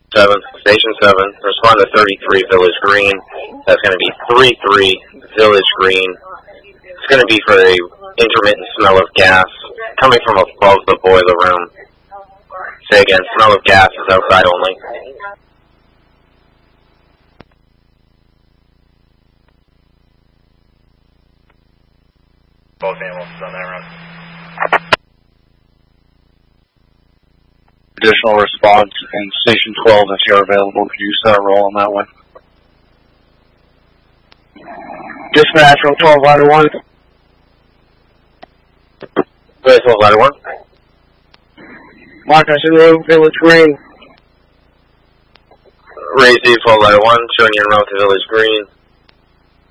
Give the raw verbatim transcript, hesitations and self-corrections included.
seven, Station seven, respond to thirty-three Village Green. That's going to be three three Village Green. It's going to be for a intermittent smell of gas coming from above the boiler room. Say again, smell of gas is outside only. Both ambulances on that run. Additional response in Station twelve if you're available. Could you start rolling that way? Dispatch on twelve ladder one. twelve ladder one. Mark, I see road, Village Green. Raise D twelve ladder one, showing you en route to Village Green.